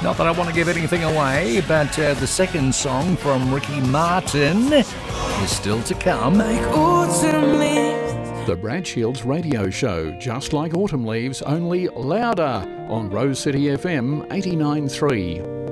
Not that I want to give anything away, but the second song from Ricky Martin is still to come. Like autumn leaves. The Brad Shields Radio Show, just like autumn leaves, only louder on Rose City FM 89.3.